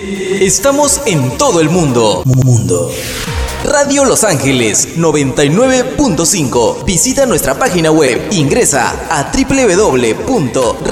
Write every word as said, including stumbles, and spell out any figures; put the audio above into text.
Estamos en todo el mundo. Mundo. Radio Los Ángeles noventa y nueve punto cinco. Visita nuestra página web. Ingresa a doble u doble u doble u punto